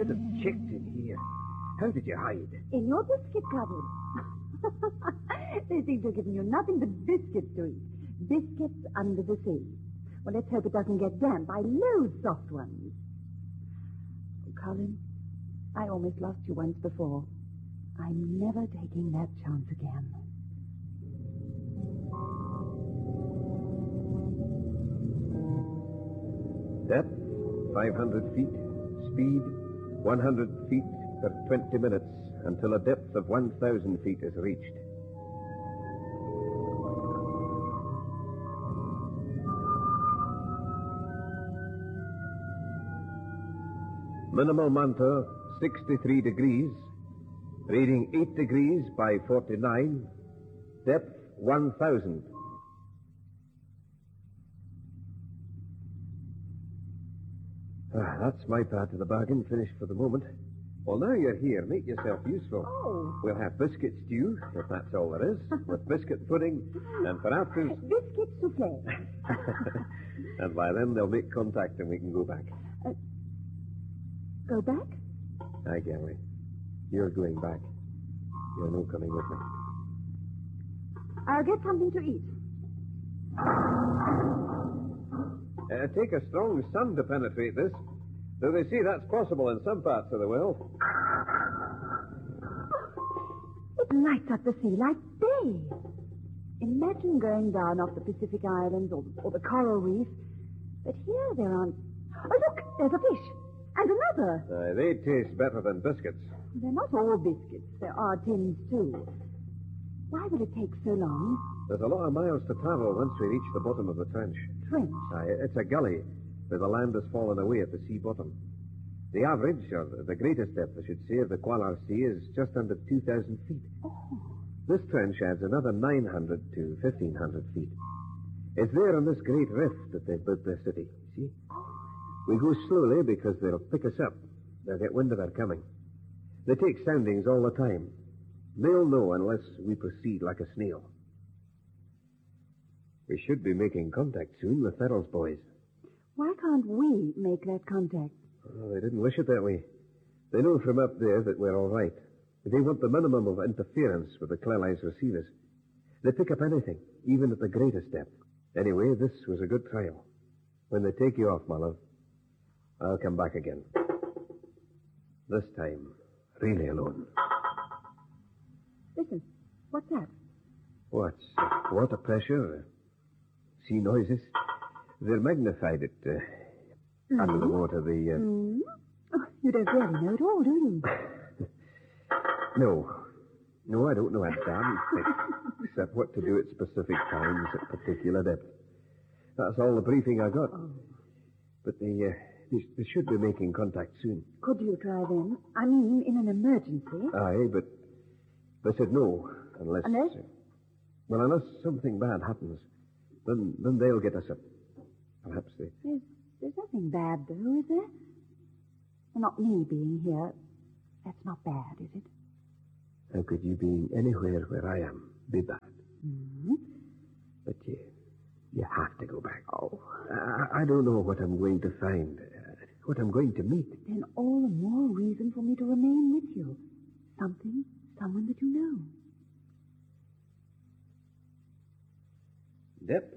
should have checked in here. How did you hide? In your biscuit cupboard. They seem to have given you nothing but biscuits to eat. Biscuits under the sea. Well, let's hope it doesn't get damp by loads soft ones. Oh, Colin, I almost lost you once before. I'm never taking that chance again. Depth, 500 feet. Speed, 100 feet per 20 minutes until a depth of 1,000 feet is reached. Minimal mantle, 63 degrees. Reading 8 degrees by 49. Depth, 1,000. That's my part of the bargain finished for the moment. Well, now you're here, make yourself useful. Oh. We'll have biscuit stew, if that's all there is, with biscuit pudding, and for afters... Biscuit souffle. And by then they'll make contact and we can go back. Go back? Aye, Gary. You're going back. You're no coming with me. I'll get something to eat. Take a strong sun to penetrate this. Though they say that's possible in some parts of the world. It lights up the sea like day. Imagine going down off the Pacific Islands or the coral reef. But here there aren't... Oh, look, there's a fish. And another. They taste better than biscuits. They're not all biscuits. There are tins, too. Why will it take so long? There's a lot of miles to travel once we reach the bottom of the trench. Trench? It's a gully where the land has fallen away at the sea bottom. The average, or the greatest depth, I should say, of the Qualar Sea is just under 2,000 feet. Oh. This trench adds another 900 to 1,500 feet. It's there on this great rift that they've built their city, you see? We go slowly because they'll pick us up. They'll get wind of our coming. They take soundings all the time. They'll know unless we proceed like a snail. We should be making contact soon with Ferrell's boys. Why can't we make that contact? Oh, they didn't wish it that way. They know from up there that we're all right. They want the minimum of interference with the Cleline's receivers. They pick up anything, even at the greatest depth. Anyway, this was a good trial. When they take you off, my love, I'll come back again. This time, really alone. Listen, what's that? What's water pressure? Sea noises? They're magnified under the water. Oh, you don't really know at all, do you? No, I don't know a damn thing. Except what to do at specific times at particular depths. That's all the briefing I got. Oh. But they should be making contact soon. Could you try then? I mean, in an emergency. Aye, but they said no, unless... Unless? Unless something bad happens. Then they'll get us up. Perhaps they... There's nothing bad, though, is there? Well, not me being here. That's not bad, is it? How could you be anywhere where I am be bad? Mm-hmm. But you have to go back. Oh. I don't know what I'm going to find, what I'm going to meet. Then all the more reason for me to remain with you. Someone that you know. Depth,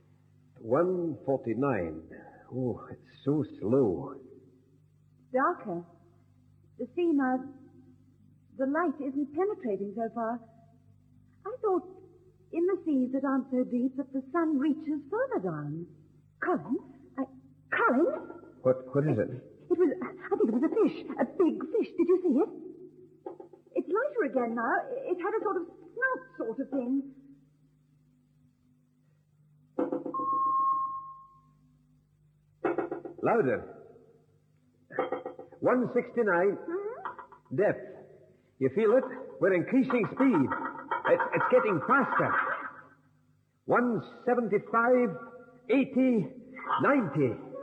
149. Oh, it's so slow. Darker. The sea now... The light isn't penetrating so far. I thought in the seas that aren't so deep that the sun reaches further down. Colin? Colin? What is it? I think it was a fish. A big fish. Did you see it? It's lighter again now. It had a sort of snout sort of thing. Louder. 169. Depth. You feel it? We're increasing speed. It's getting faster. 175, 80, 90.